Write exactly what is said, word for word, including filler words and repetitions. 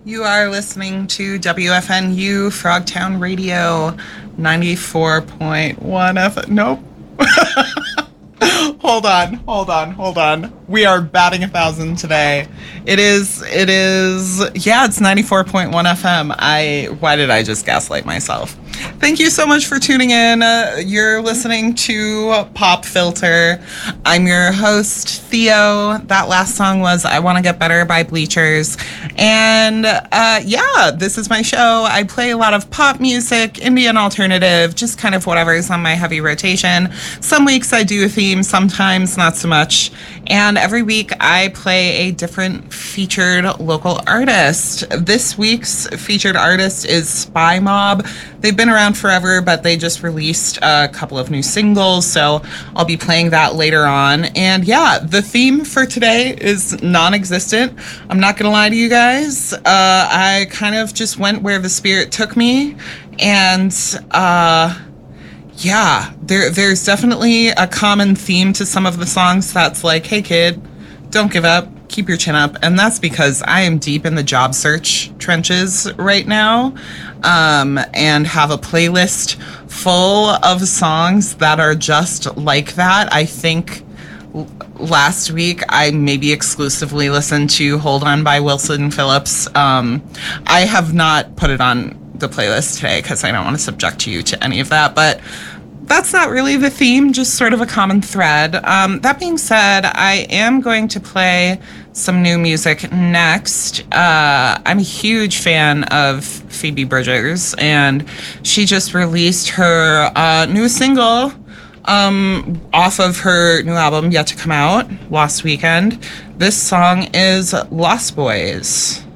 You are listening to W F N U Frogtown Radio ninety-four point one F M. Nope. Hold on, hold on, hold on. We are batting a thousand today. It is, it is, yeah, it's ninety-four point one F M. I, why did I just gaslight myself? Thank you so much for tuning in. Uh, you're listening to Pop Filter. I'm your host, Theo. That last song was I Want to Get Better by Bleachers. And uh, yeah, this is my show. I play a lot of pop music, Indian alternative, just kind of whatever is on my heavy rotation. Some weeks I do a theme, sometimes not so much. And every week I play a different featured local artist. This week's featured artist is Spy Mob. They've been around forever, but they just released a couple of new singles, so I'll be playing that later on. And yeah, the theme for today is non-existent. I'm not gonna lie to you guys. Uh, I kind of just went where the spirit took me, and uh, yeah, there there's definitely a common theme to some of the songs that's like, hey kid, don't give up, keep your chin up. And that's because I am deep in the job search trenches right now, um, and have a playlist full of songs that are just like that. I think l- last week I maybe exclusively listened to Hold On by Wilson Phillips. Um, I have not put it on the playlist today because I don't want to subject you to any of that, but that's not really the theme, just sort of a common thread. Um, that being said, I am going to play some new music next. Uh, I'm a huge fan of Phoebe Bridgers, and she just released her uh, new single um, off of her new album, yet to come out, last weekend. This song is Lost Boys.